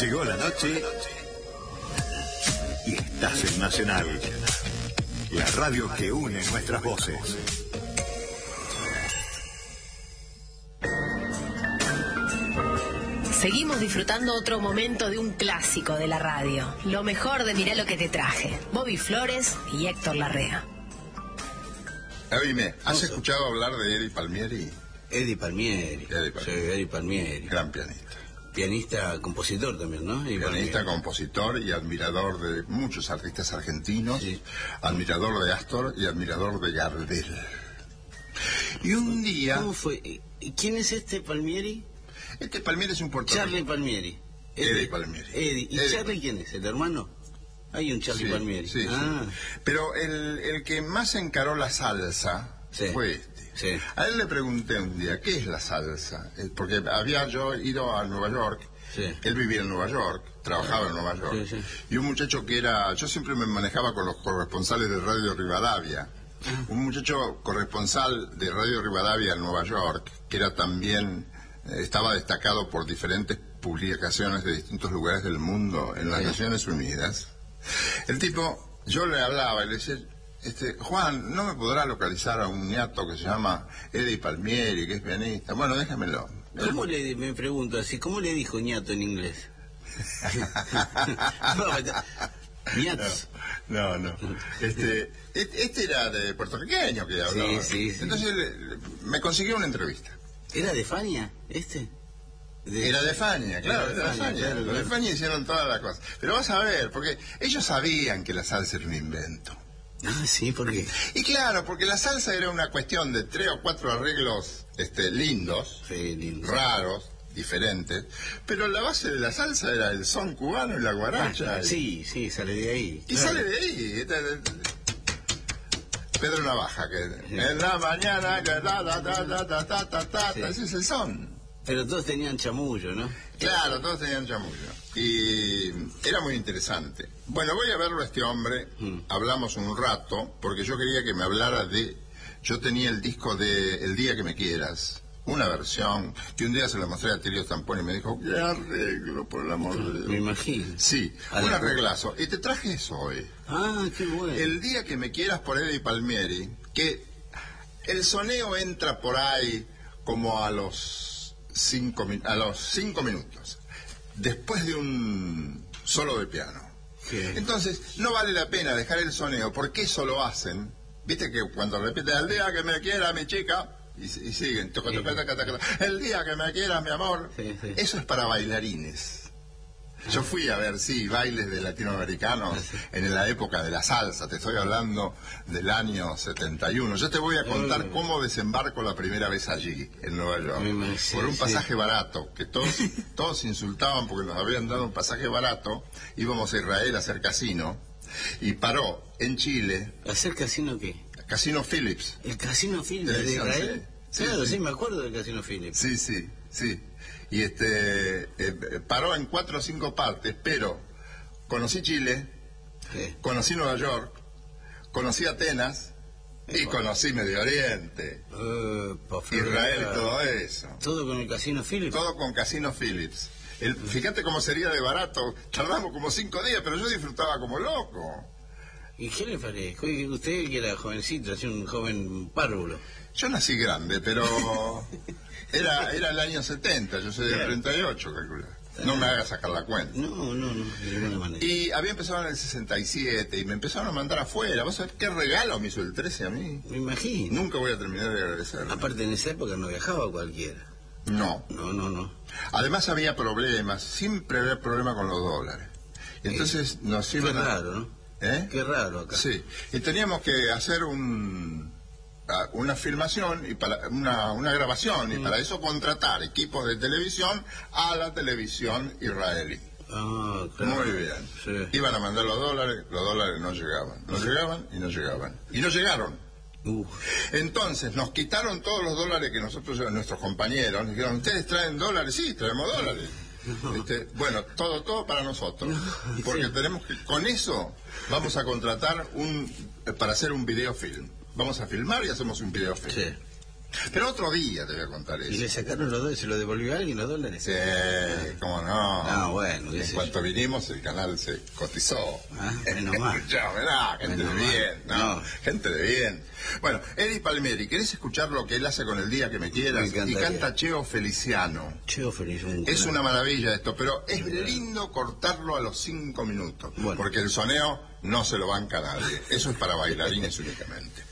Llegó la noche y estás en Nacional, la radio que une nuestras voces. Seguimos disfrutando otro momento de un clásico de la radio. Lo mejor de Mirá lo que te traje. Bobby Flores y Héctor Larrea. Oíme, ¿has escuchado hablar de Eddie Palmieri? Eddie Palmieri. Sí, Eddie Palmieri. Gran pianista. Pianista, compositor también, ¿no? Pianista, compositor y admirador de muchos artistas argentinos. Sí. Admirador de Astor y admirador de Gardel. Y un día... ¿Cómo fue? ¿Quién es este Palmieri? Este Palmieri es un puertorriqueño. Charlie Palmieri. Eddie Palmieri. Eddie. ¿Y Eddie. Charlie quién es? ¿El hermano? Hay un Charlie Palmieri. Sí, sí. Pero el que más encaró la salsa fue este. Sí. A él le pregunté un día, ¿qué es la salsa? Porque había yo ido a Nueva York. Sí. Él vivía en Nueva York, trabajaba en Nueva York. Sí. Y un muchacho que era... Yo siempre me manejaba con los corresponsales de Radio Rivadavia. Un muchacho corresponsal de Radio Rivadavia en Nueva York, que era también... estaba destacado por diferentes publicaciones de distintos lugares del mundo en las Naciones Unidas. El tipo, yo le hablaba y le decía, Juan, ¿no me podrá localizar a un ñato que se llama Eddie Palmieri, que es pianista? Bueno, déjamelo. Me pregunto así, ¿cómo le dijo ñato en inglés? Ñatos. No. Este era de puertorriqueño que hablaba. Sí. Entonces me consiguió una entrevista. ¿Era de Fania, Era de Fania, claro, era de Fania. Los de Fania hicieron todas las cosas. Pero vas a ver, porque ellos sabían que la salsa era un invento. Ah, sí, ¿por qué? Y claro, porque la salsa era una cuestión de 3 o 4 arreglos lindos, raros, diferentes, pero la base de la salsa era el son cubano y la guaracha. Sí, sale de ahí. Y sale de ahí. Pedro Navaja, que en la mañana, que ese es el son. Pero todos tenían chamullo, ¿no? Claro, todos tenían chamullo. Y era muy interesante. Bueno, voy a verlo a este hombre, hablamos un rato, porque yo quería que me hablara de... Yo tenía el disco de El día que me quieras, una versión, que un día se la mostré a Tirio Stamponi y me dijo, qué arreglo, por el amor de Dios. Me imagino. Sí, un arreglazo. Y te traje eso hoy. Ah, qué bueno. El día que me quieras, por Eddie Palmieri, que el soneo entra por ahí como a los 5 minutos, después de un solo de piano. ¿Qué? Entonces, no vale la pena dejar el soneo, porque eso lo hacen. Viste que cuando repiten el día que me quiera mi chica, y siguen, el día que me quiera mi amor, eso es para bailarines. Yo fui a ver, bailes de latinoamericanos en la época de la salsa, te estoy hablando del año 71. Yo te voy a contar cómo desembarco la primera vez allí, en Nueva York, por un pasaje barato, que todos insultaban porque nos habían dado un pasaje barato. Íbamos a Israel a hacer casino, y paró en Chile. ¿Hacer casino qué? Casino Phillips. ¿El Casino Phillips de Israel? Claro, sí, me acuerdo del Casino Phillips. Sí. Y paró en 4 o 5 partes, pero conocí Chile, conocí Nueva York, conocí Atenas y conocí Medio Oriente, Israel y todo eso. ¿Todo con el Casino Phillips? Todo con Casino Phillips. Fíjate cómo sería de barato, tardamos como 5 días, pero yo disfrutaba como loco. ¿Y qué le parece? Usted que era jovencito, así un joven párvulo. Yo nací grande, pero era el año 70, yo soy del 38, calcula. No me hagas sacar la cuenta. No, de ninguna manera. Y había empezado en el 67 y me empezaron a mandar afuera. ¿Vos sabés qué regalo me hizo el 13 a mí? Me imagino. Nunca voy a terminar de agradecer. Aparte, en esa época no viajaba cualquiera. No. Además había problemas, siempre había problemas con los dólares. Entonces nos iban Qué raro, ¿no? Qué raro acá. Sí, y teníamos que hacer una filmación y para una grabación, y para eso contratar equipos de televisión a la televisión israelí. Ah, claro. Muy bien. Sí. Iban a mandar los dólares no llegaban. No llegaban. Y no llegaron. Entonces nos quitaron todos los dólares que nuestros compañeros, nos dijeron, ¿ustedes traen dólares? Sí, traemos dólares. Bueno, todo para nosotros, porque tenemos que, con eso vamos a contratar para hacer un videofilm. Vamos a filmar y hacemos un videofilm. Pero otro día te voy a contar ¿Y le eso. sacaron los dólares? ¿Se lo devolvió a alguien los dólares? Sí, cómo no. Ah, bueno. En cuanto vinimos, el canal se cotizó. Ah, menos mal. Ya, verá, gente Menos de mal. bien, ¿no? No. Gente de bien. Bueno, Eddie Palmieri, ¿querés escuchar lo que él hace con El día que me quieras? Me Y encantaría. canta Cheo Feliciano. Cheo feliz. Es una maravilla esto, pero es lindo cortarlo a los 5 minutos. Bueno. Porque el soneo no se lo banca a nadie. Eso es para bailarines únicamente.